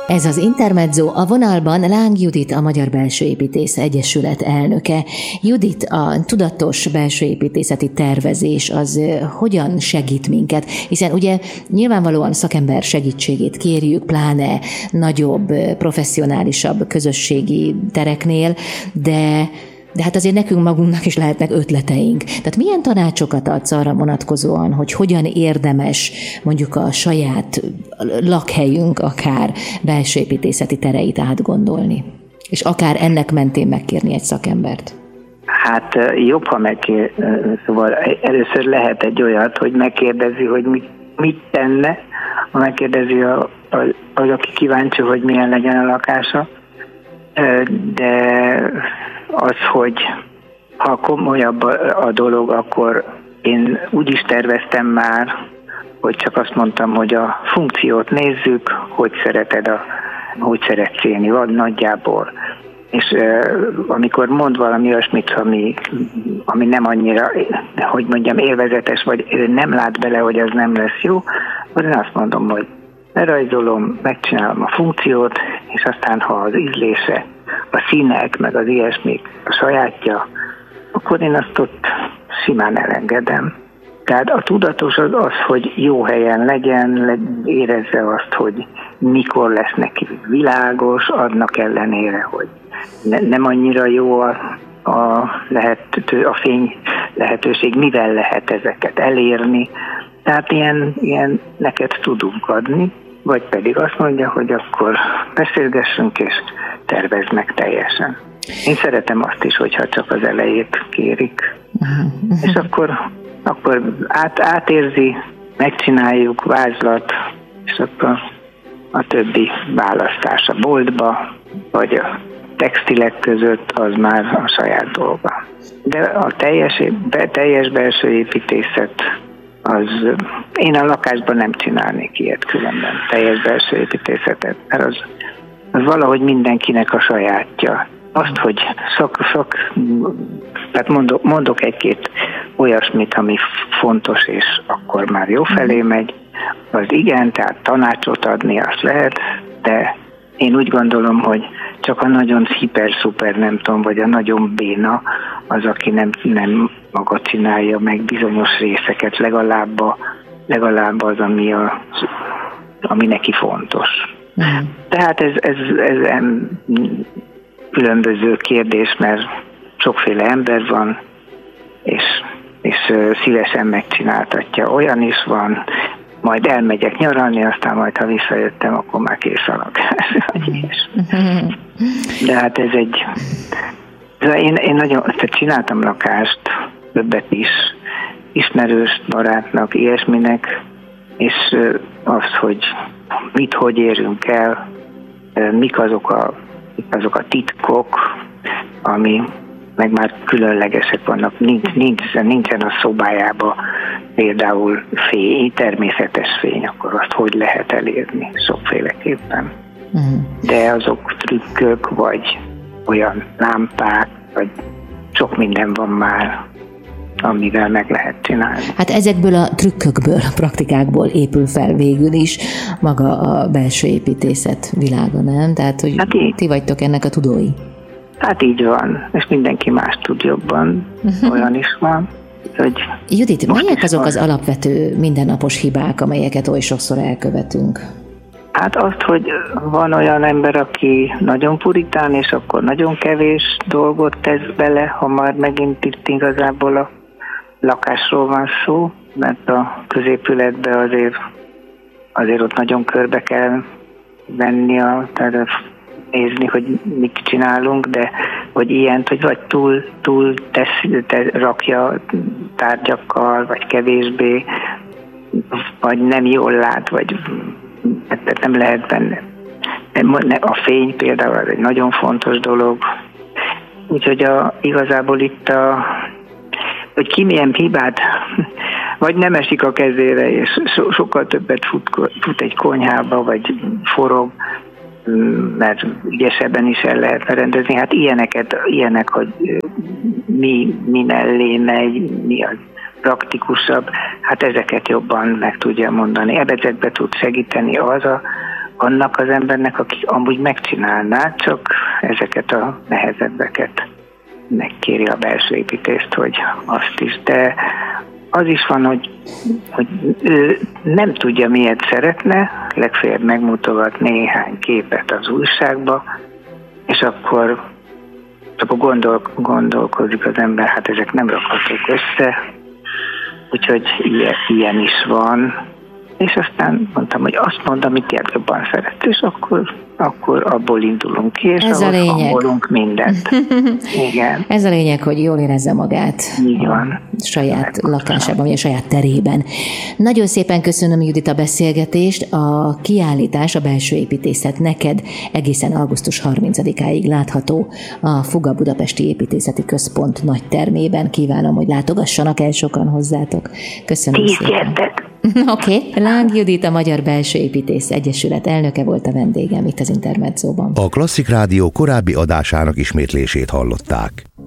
Ez az Intermezzo, a vonalban Láng Judit, a Magyar Belsőépítész Egyesület elnöke. Judit, a tudatos belsőépítészeti tervezés az hogyan segít minket? Hiszen ugye nyilvánvalóan szakember segítségét kérjük, pláne nagyobb, professzionálisabb közösségi tereknél, de hát azért nekünk magunknak is lehetnek ötleteink. Tehát milyen tanácsokat adsz arra vonatkozóan, hogy hogyan érdemes mondjuk a saját lakhelyünk akár belsőépítészeti tereit átgondolni, és akár ennek mentén megkérni egy szakembert? Hát jobb, ha szóval először lehet egy olyat, hogy megkérdezi, hogy mit tenne, ha megkérdezi az, aki kíváncsi, hogy milyen legyen a lakása, de az, hogy ha komolyabb a dolog, akkor én úgy is terveztem már, hogy csak azt mondtam, hogy a funkciót nézzük, hogy szeretsz élni, vagy nagyjából. És amikor mond valami olyasmit, ami nem annyira, hogy mondjam, élvezetes, vagy nem lát bele, hogy az nem lesz jó, akkor én azt mondom, hogy lerajzolom, megcsinálom a funkciót, és aztán, ha az ízlése, a színek, meg az ilyesmik a sajátja, akkor én azt ott simán elengedem. Tehát a tudatos az, hogy jó helyen legyen, érezze azt, hogy mikor lesz neki világos, annak ellenére, hogy nem annyira jó a fény lehetőség, mivel lehet ezeket elérni. Tehát ilyen neked tudunk adni, vagy pedig azt mondja, hogy akkor beszélgessünk és tervezd meg teljesen. Én szeretem azt is, hogyha csak az elejét kérik. És akkor átérzi, megcsináljuk, vázlat, és akkor a többi választás a boltba, vagy a textilek között, az már a saját dolga. De a teljes belső építészet, én a lakásban nem csinálnék ilyet különben, teljes belső építészetet, mert az valahogy mindenkinek a sajátja. Azt, hogy tehát mondok egy-két olyasmit, ami fontos, és akkor már jó felé megy, az igen, tehát tanácsot adni azt lehet, de én úgy gondolom, hogy csak a nagyon hiper-szuper, nem tudom, vagy a nagyon béna az, aki nem maga csinálja meg bizonyos részeket, legalább az, ami neki fontos. Tehát ez különböző kérdés, mert sokféle ember van, és szívesen megcsináltatja. Olyan is van, majd elmegyek nyaralni, aztán majd, ha visszajöttem, akkor már kész a lakás. De hát én nagyon csináltam lakást, többet is, ismerős barátnak, ilyesminek, és az, hogy hogy érünk el, mik azok a titkok, ami meg már különlegesek vannak. Nincsen a szobájában például természetes fény, akkor azt hogy lehet elérni sokféleképpen. De azok trükkök, vagy olyan lámpák, vagy sok minden van már, amivel meg lehet csinálni. Hát ezekből a trükkökből, a praktikákból épül fel végül is maga a belső építészet világa, nem? Tehát, hogy hát ti vagytok ennek a tudói. Hát így van, és mindenki más tud jobban, olyan is van. Judit, melyek azok az alapvető mindennapos hibák, amelyeket oly sokszor elkövetünk? Hát azt, hogy van olyan ember, aki nagyon puritán, és akkor nagyon kevés dolgot tesz bele, ha már megint itt igazából a lakásról van szó, mert a középületbe azért ott nagyon körbe kell venni, tehát nézni, hogy mit csinálunk, de hogy ilyent, hogy vagy túl rakja tárgyakkal, vagy kevésbé, vagy nem jól lát, vagy nem lehet benne. A fény például az egy nagyon fontos dolog. Úgyhogy igazából itt hogy ki milyen hibát, vagy nem esik a kezére, és sokkal többet fut egy konyhába, vagy forog, mert ügyesebben is el lehetne rendezni. Hát ilyenek, hogy mi mellé megy, mi az praktikusabb, hát ezeket jobban meg tudja mondani. Ezekbe tud segíteni annak az embernek, aki amúgy megcsinálná, csak ezeket a nehezebbeket megkéri a belső építészt, hogy azt is. De az is van, hogy ő nem tudja, miért szeretne, legfeljebb megmutogat néhány képet az újságba, és akkor gondolkozik az ember, hát ezek nem rakhatók össze, úgyhogy ilyen is van. És aztán mondtam, hogy azt mondom, amit jobban szeret, és akkor abból indulunk ki, és ahhoz hangolunk mindent. Igen. Ez a lényeg, hogy jól érezze magát. Így van. Saját lakásában, vagy a saját terében. Nagyon szépen köszönöm, Judit, a beszélgetést. A kiállítás, a belső építészet neked egészen augusztus 30-áig látható a Fuga Budapesti Építészeti Központ nagy termében. Kívánom, hogy látogassanak el sokan hozzátok. Köszönöm szépen. Oké. Láng Judit, a Magyar Belső Építész Egyesület elnöke volt a vendégem itt az Intermedzóban. A Klasszik Rádió korábbi adásának ismétlését hallották.